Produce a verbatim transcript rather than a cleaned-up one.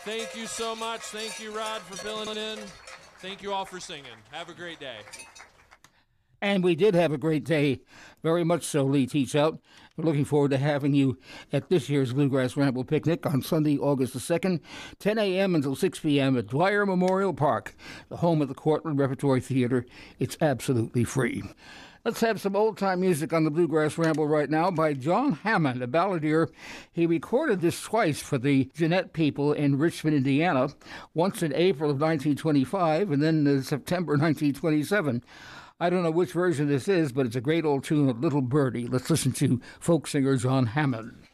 Thank you so much. Thank you, Rod, for filling in. Thank you all for singing. Have a great day. And we did have a great day, very much so, Lee Teachout. We're looking forward to having you at this year's Bluegrass Ramble Picnic on Sunday, August the second, ten a.m. until six p.m. at Dwyer Memorial Park, the home of the Cortland Repertory Theater. It's absolutely free. Let's have some old-time music on the Bluegrass Ramble right now by John Hammond, a balladeer. He recorded this twice for the Jeanette people in Richmond, Indiana, once in April of nineteen twenty-five and then in September nineteen twenty-seven. I don't know which version this is, but it's a great old tune of Little Birdie. Let's listen to folk singer John Hammond.